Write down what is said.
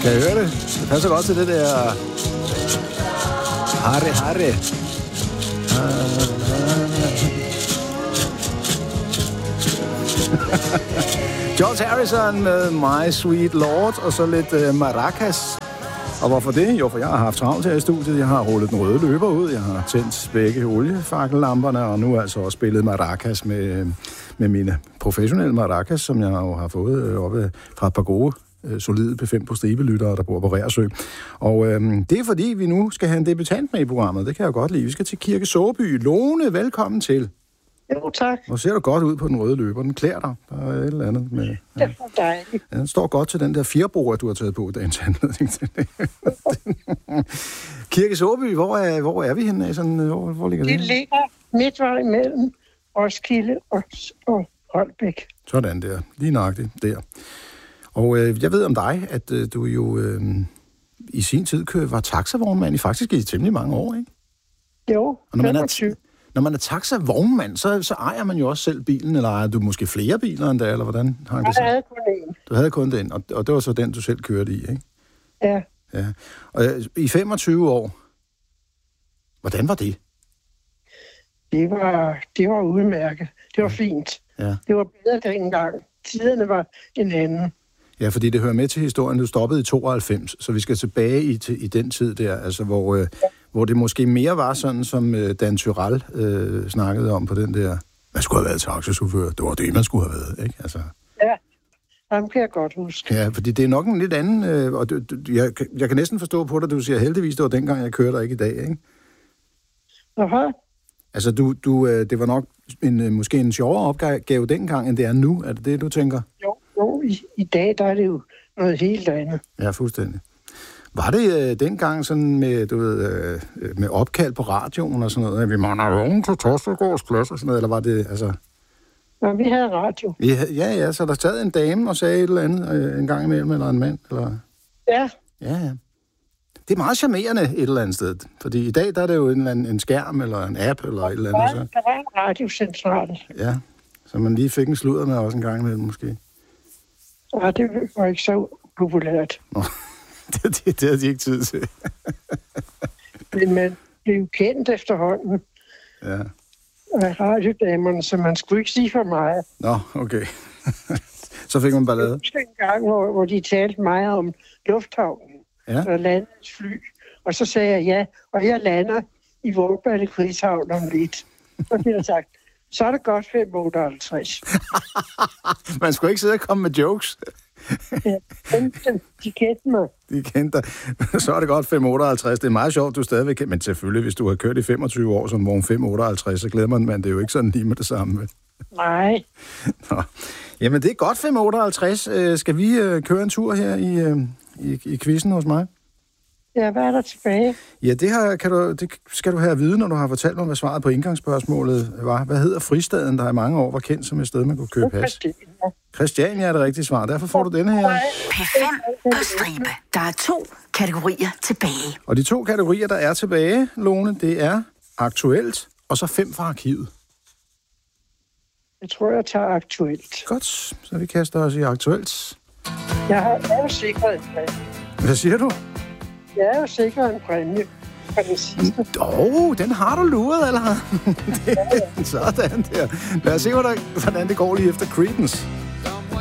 Kan I høre det? Det passer godt til det der... Harre. George Harrison med My Sweet Lord, og så lidt maracas. Og hvorfor det? Jo, for jeg har haft travlt her i studiet. Jeg har rullet den røde løber ud. Jeg har tændt begge oliefakkellamperne, og nu altså også spillet maracas med mine professionelle maracas, som jeg jo har fået oppe fra et par gode, solide P5 på stribelyttere, der bor på Reersø. Og det er fordi, vi nu skal have en debutant med i programmet. Det kan jeg godt lide. Vi skal til Kirke Såby. Lone, velkommen til. Jo, tak. Hvor ser du godt ud på den røde løber. Den klæder dig. Der er et eller andet med... Ja. Det er dejligt. Ja, den står godt til den der firebord, du har taget på dagens anledning til det. Kirke Såby, hvor er vi henne? Sådan, hvor ligger det? Det ligger midtvej mellem Roskilde og Holbæk. Sådan der. Lige nøjagtigt der. Og jeg ved om dig, at du jo i sin tid var taxavognmand i faktisk i temmelig mange år, ikke? Jo, og når man er taxavognmand, så ejer man jo også selv bilen, eller ejer du måske flere biler end da, eller hvordan har det så? Jeg havde kun en. Du havde kun den, og det var så den, du selv kørte i, ikke? Ja. Ja. Og i 25 år, hvordan var det? Det var udmærket. Det var fint. Ja. Det var bedre dengang. Tiderne var en anden. Ja, fordi det hører med til historien. Du stoppede i 92, så vi skal tilbage i den tid der, altså hvor det måske mere var sådan, som Dan Tyrell snakkede om på den der, man skulle have været taxachauffør. Det var det, man skulle have været, ikke? Altså. Ja, ham kan jeg godt huske. Ja, fordi det er nok en lidt anden, og jeg kan næsten forstå på dig, du siger heldigvis, det var dengang, jeg kørte, og ikke i dag, ikke? Aha. Altså, det var nok måske en sjovere opgave dengang, end det er nu. Er det det, du tænker? Jo, i dag der er det jo noget helt andet. Ja, fuldstændig. Var det dengang sådan med, med opkald på radioen og sådan noget, vi mangler vogn til Torstegårds Plads og sådan noget, eller var det, altså... Ja, vi havde radio. Ja, så der sad en dame og sagde et eller andet en gang imellem, eller en mand, eller... Ja. Ja. Det er meget charmerende et eller andet sted, fordi i dag der er det jo en skærm, eller en app, eller et eller andet. Så. Der var en radiocentral. Ja, så man lige fik en sludder med også en gang imellem, måske. Ja, det var ikke så populært. Nå, det havde de ikke tid til. Men man blev kendt efterhånden. Ja. Af radiodamerne, så man skulle ikke sige for meget. Nå, okay. Så fik man ballade. Jeg husker en gang, hvor de talte meget om lufthavnen. Ja. Og landede et fly. Og så sagde jeg ja, og jeg lander i Vågballe Krigshavn om lidt. Så bliver der sagt, så er det godt 558. Man skulle ikke sidde og komme med jokes. Ja, de kendte mig. De kendte dig. Så er det godt 558. Det er meget sjovt, du stadigvæk... Men selvfølgelig, hvis du har kørt i 25 år som vogn 558, så glæder man, det er jo ikke sådan lige med det samme. Nej. Nå. Jamen, det er godt 558. Skal vi køre en tur her i quizzen hos mig? Ja, hvad er der tilbage? Ja, det skal du have at vide, når du har fortalt mig, hvad svaret på indgangsspørgsmålet var. Hvad hedder fristaden, der i mange år var kendt som et sted, man kunne købe pas? Christiania er det rigtige svar. Derfor får du denne her. P5 på stribe. Der er 2 kategorier tilbage. Og de 2 kategorier, der er tilbage, Lone, det er aktuelt, og så 5 fra arkivet. Jeg tror, jeg tager aktuelt. Godt, så vi kaster os i aktuelt. Jeg har jo sikret en præmie. Hvad siger du? Jeg har jo sikret en præmie for den sidste. Den har du luret, eller? Sådan der. Lad os se, hvordan det går lige efter Creedence.